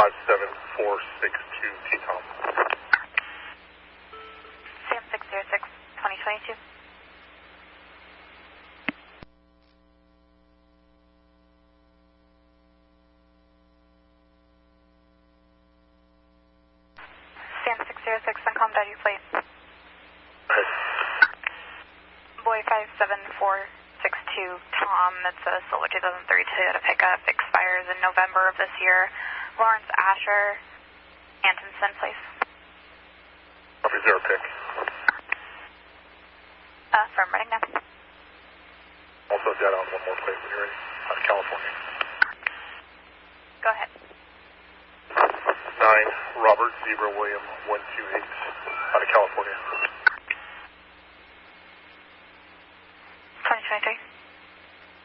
57462 T-Tom. Sam 606, 2022. Sam 606, Uncom, your plate. Boy 57462, Tom, it's a Solar 2003 Toyota pickup, expires in November of this year. Lawrence Asher, Antonson, please. Copy, 0 pick. Firm, running now. Also dead on one more plate when you're ready, out of California. Go ahead. 9, Robert, Zebra, William, 128, out of California. 2023.